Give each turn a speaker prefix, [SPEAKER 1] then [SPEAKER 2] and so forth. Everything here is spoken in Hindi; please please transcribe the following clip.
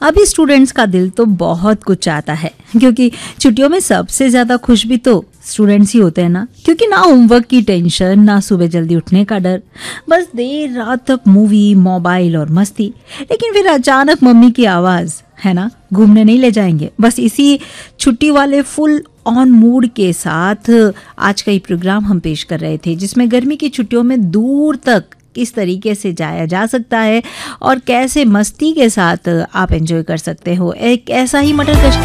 [SPEAKER 1] अभी स्टूडेंट्स का दिल तो बहुत कुछ चाहता है, क्योंकि छुट्टियों में सबसे ज्यादा खुश भी तो स्टूडेंट्स ही होते हैं ना, क्योंकि ना होमवर्क की टेंशन, ना सुबह जल्दी उठने का डर, बस देर रात तक मूवी, मोबाइल और मस्ती। लेकिन फिर अचानक मम्मी की आवाज, है ना, घूमने नहीं ले जाएंगे। बस इसी छुट्टी वाले फुल ऑन मूड के साथ आज का ये प्रोग्राम हम पेश कर रहे थे, जिसमें गर्मी की छुट्टियों में दूर तक किस तरीके से जाया जा सकता है और कैसे मस्ती के साथ आप एंजॉय कर सकते हो। एक ऐसा ही मटर कश्ती